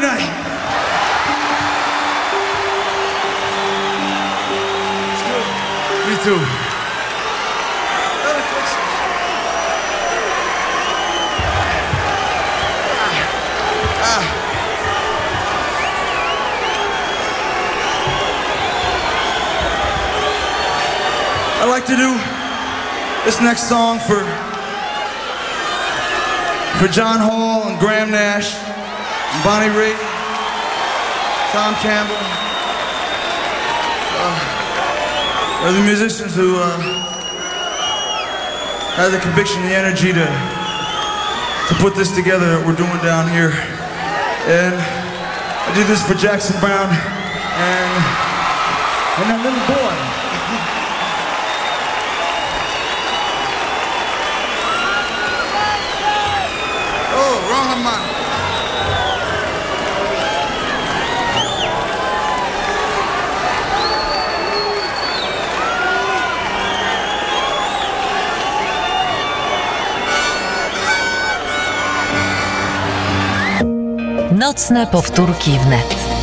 tonight? It's good. Me too. I'd like to do this next song for John Hall and Graham Nash, and Bonnie Raitt, Tom Campbell. They're the musicians who had the conviction and the energy to put this together that we're doing down here. And I did this for Jackson Browne and that little boy. Oh, wrong harmonic. Nocne powtórki wnet.